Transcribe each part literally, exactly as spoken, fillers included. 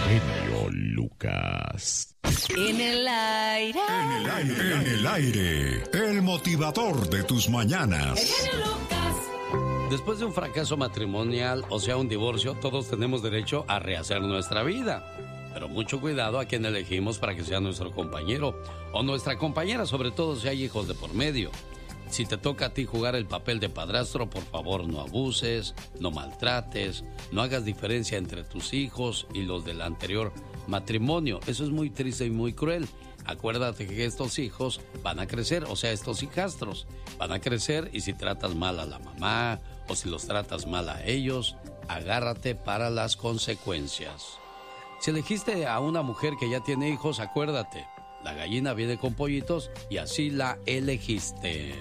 genio Lucas. En el aire. En el aire. En el aire. El motivador de tus mañanas. El genio Lucas. Después de un fracaso matrimonial, o sea, un divorcio, todos tenemos derecho a rehacer nuestra vida. Pero mucho cuidado a quien elegimos para que sea nuestro compañero o nuestra compañera, sobre todo si hay hijos de por medio. Si te toca a ti jugar el papel de padrastro, por favor no abuses, no maltrates, no hagas diferencia entre tus hijos y los del anterior matrimonio. Eso es muy triste y muy cruel. Acuérdate que estos hijos van a crecer, o sea, estos hijastros van a crecer, y si tratas mal a la mamá o si los tratas mal a ellos, agárrate para las consecuencias. Si elegiste a una mujer que ya tiene hijos, acuérdate, la gallina viene con pollitos y así la elegiste.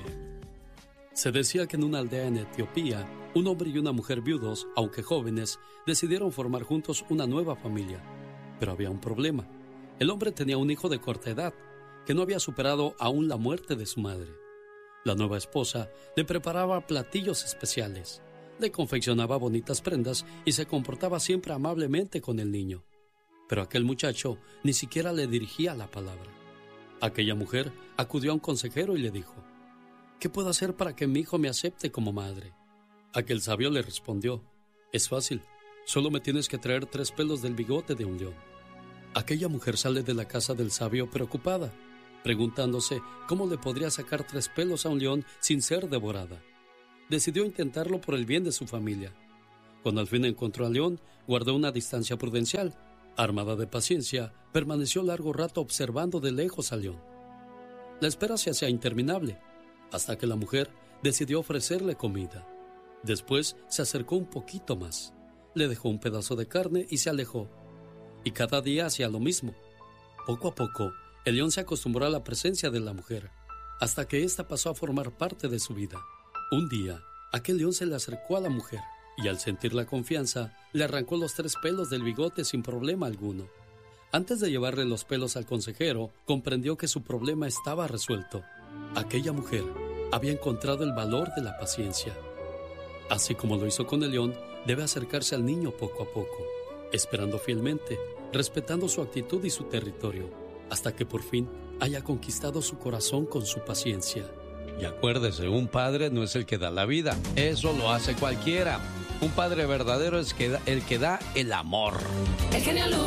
Se decía que en una aldea en Etiopía, un hombre y una mujer viudos, aunque jóvenes, decidieron formar juntos una nueva familia. Pero había un problema. El hombre tenía un hijo de corta edad, que no había superado aún la muerte de su madre. La nueva esposa le preparaba platillos especiales, le confeccionaba bonitas prendas y se comportaba siempre amablemente con el niño. Pero aquel muchacho ni siquiera le dirigía la palabra. Aquella mujer acudió a un consejero y le dijo: ¿qué puedo hacer para que mi hijo me acepte como madre? Aquel sabio le respondió: es fácil, solo me tienes que traer tres pelos del bigote de un león. Aquella mujer sale de la casa del sabio preocupada, preguntándose cómo le podría sacar tres pelos a un león sin ser devorada. Decidió intentarlo por el bien de su familia. Cuando al fin encontró al león, guardó una distancia prudencial. Armada de paciencia, permaneció largo rato observando de lejos al león. La espera se hacía interminable, hasta que la mujer decidió ofrecerle comida. Después se acercó un poquito más, le dejó un pedazo de carne y se alejó. Y cada día hacía lo mismo. Poco a poco, el león se acostumbró a la presencia de la mujer, hasta que ésta pasó a formar parte de su vida. Un día, aquel león se le acercó a la mujer, y al sentir la confianza, le arrancó los tres pelos del bigote sin problema alguno. Antes de llevarle los pelos al consejero, comprendió que su problema estaba resuelto. Aquella mujer había encontrado el valor de la paciencia. Así como lo hizo con el león, debe acercarse al niño poco a poco, esperando fielmente, respetando su actitud y su territorio, hasta que por fin haya conquistado su corazón con su paciencia. Y acuérdese, un padre no es el que da la vida, eso lo hace cualquiera. Un padre verdadero es que da, el que da el amor. El genio Lucas.